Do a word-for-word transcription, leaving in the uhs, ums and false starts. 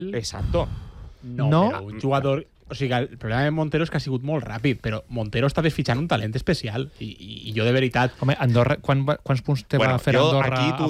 Exacto. No, No. però un jugador... O sigui, el problema de Montero és que ha sigut molt ràpid, però Montero està desfitxant un talent especial. I, i, i jo, de veritat... Home, Andorra, quan, va- quants punts te Bueno, va fer jo Andorra aquí t'ho